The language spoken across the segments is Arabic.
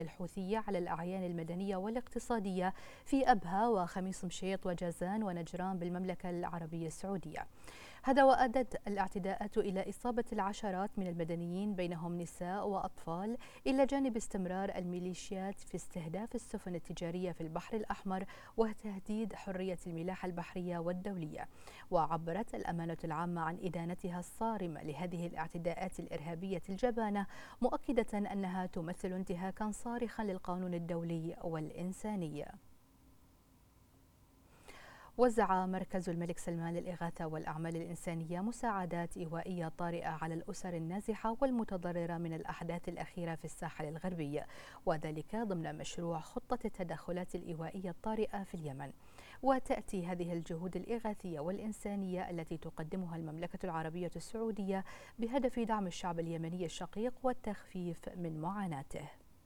الحوثية على الأعيان المدنية والاقتصادية في أبها وخميس مشيط وجازان ونجران بالمملكة العربية السعودية. هذا وأدت الاعتداءات إلى إصابة العشرات من المدنيين بينهم نساء وأطفال، إلى جانب استمرار الميليشيات في استهداف السفن التجارية في البحر الأحمر وتهديد حرية الملاحة البحرية والدولية. وعبرت الأمانة العامة عن إدانتها الصارمة لهذه الاعتداءات الإرهابية الجبانة، مؤكدة أنها تمثل انتهاكا صارخا للقانون الدولي والإنساني. وزع مركز الملك سلمان للإغاثة والأعمال الإنسانية مساعدات إيوائية طارئة على الأسر النازحة والمتضررة من الأحداث الأخيرة في الساحل الغربي، وذلك ضمن مشروع خطة التدخلات الإيوائية الطارئة في اليمن. وتأتي هذه الجهود الإغاثية والإنسانية التي تقدمها المملكة العربية السعودية بهدف دعم الشعب اليمني الشقيق والتخفيف من معاناته.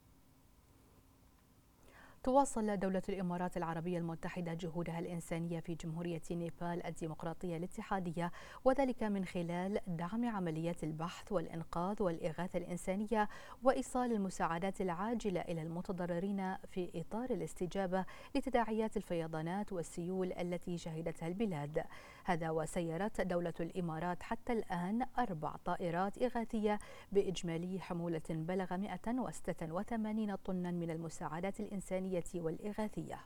تواصل دولة الإمارات العربية المتحدة جهودها الإنسانية في جمهورية نيبال الديمقراطية الاتحادية، وذلك من خلال دعم عمليات البحث والإنقاذ والإغاثة الإنسانية وإيصال المساعدات العاجلة إلى المتضررين في إطار الاستجابة لتداعيات الفيضانات والسيول التي شهدتها البلاد. هذا وسيرت دولة الإمارات حتى الآن 4 طائرات إغاثية بإجمالي حمولة بلغ 186 طنا من المساعدات الإنسانية والإغاثية.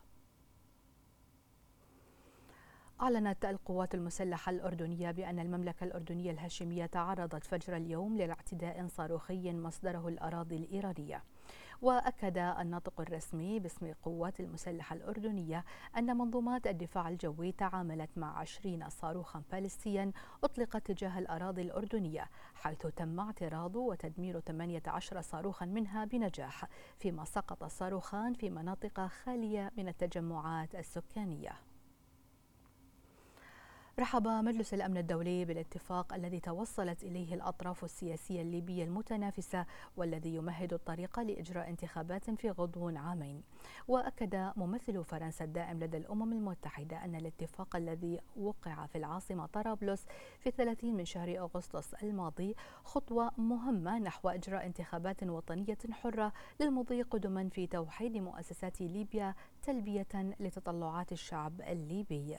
أعلنت القوات المسلحة الأردنية بأن المملكة الأردنية الهاشمية تعرضت فجر اليوم لاعتداء صاروخي مصدره الأراضي الإيرانية. وأكد الناطق الرسمي باسم القوات المسلحة الأردنية أن منظومات الدفاع الجوي تعاملت مع 20 صاروخا باليستيا أطلقت تجاه الأراضي الأردنية، حيث تم اعتراض وتدمير 18 صاروخا منها بنجاح، فيما سقط صاروخان في مناطق خالية من التجمعات السكانية. رحب مجلس الأمن الدولي بالاتفاق الذي توصلت إليه الأطراف السياسية الليبية المتنافسة، والذي يمهد الطريق لإجراء انتخابات في غضون عامين. وأكد ممثل فرنسا الدائم لدى الأمم المتحدة أن الاتفاق الذي وقع في العاصمة طرابلس في 30 من شهر أغسطس الماضي خطوة مهمة نحو إجراء انتخابات وطنية حرة للمضي قدما في توحيد مؤسسات ليبيا تلبية لتطلعات الشعب الليبي.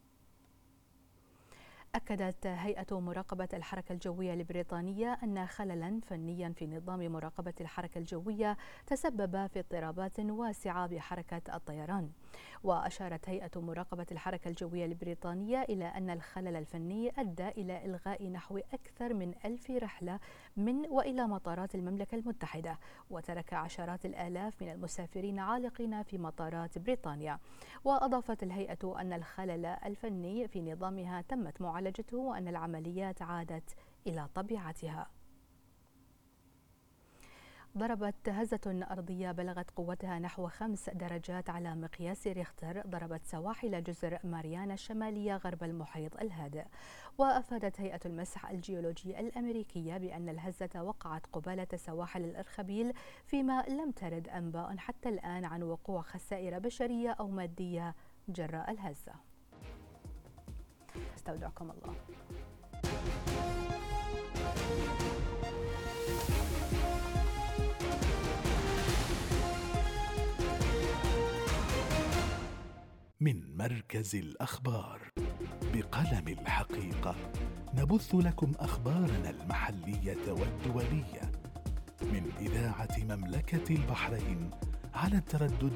أكدت هيئة مراقبة الحركة الجوية البريطانية أن خللاً فنياً في نظام مراقبة الحركة الجوية تسبب في اضطرابات واسعة بحركة الطيران. وأشارت هيئة مراقبة الحركة الجوية البريطانية إلى أن الخلل الفني أدى إلى إلغاء نحو أكثر من 1000 رحلة من وإلى مطارات المملكة المتحدة، وترك عشرات الآلاف من المسافرين عالقين في مطارات بريطانيا. وأضافت الهيئة أن الخلل الفني في نظامها تمت معالجته، وأن العمليات عادت إلى طبيعتها. ضربت هزة أرضية بلغت قوتها نحو 5 درجات على مقياس ريختر ضربت سواحل جزر ماريانا الشمالية غرب المحيط الهادئ. وأفادت هيئة المسح الجيولوجي الأمريكية بأن الهزة وقعت قبالة سواحل الإرخبيل، فيما لم ترد أنباء حتى الآن عن وقوع خسائر بشرية أو مادية جراء الهزة. استودعكم الله. من مركز الأخبار بقلم الحقيقة نبث لكم أخبارنا المحلية والدولية من إذاعة مملكة البحرين على التردد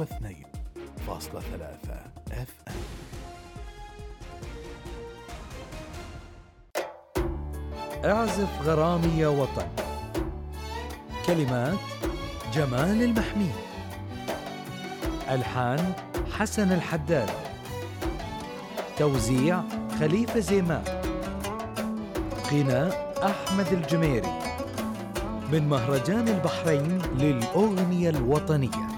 102.3 FM. اعزف غرامي يا وطن. كلمات جمال المحمي، ألحان حسن الحداد، توزيع خليفة زيمان، غناء أحمد الجميري، من مهرجان البحرين للأغنية الوطنية.